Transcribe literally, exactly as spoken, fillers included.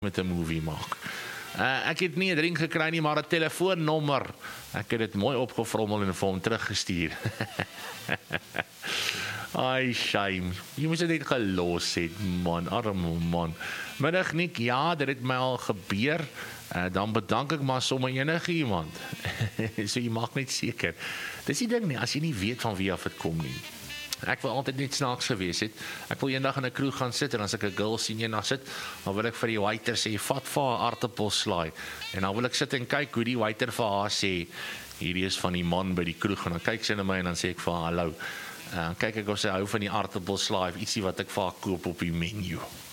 met 'n movie maak. Uh, ek het nie 'n drink gekry nie, maar 'n telefoonnommer. Ek het dit mooi opgevrommel en vir hom teruggestuur. Ai, shame. Jy moes dit net gelos het, man, arme man. Middag Nick, ja, dit het my al gebeur. Uh, dan bedank ek maar sommer enige iemand. So jy maak net seker. Dis die ding nie, as jy nie weet van wie af dit kom nie. Ek wil altyd net snaaks gewees het. Ek wil eendag in 'n kroeg gaan sit en as ek 'n girl sien eendag sit, dan wil ek vir die waiter sê, vat vir haar aartappelslaai. En dan wil ek sit en kyk hoe die waiter vir haar sê, hierdie is van die man by die kroeg. En dan kyk sy na my en dan sê ek vir haar, hallo. Uh, kyk ek of sy hou van die aartappelslaai, ietsie wat ek vir haar koop op die menu.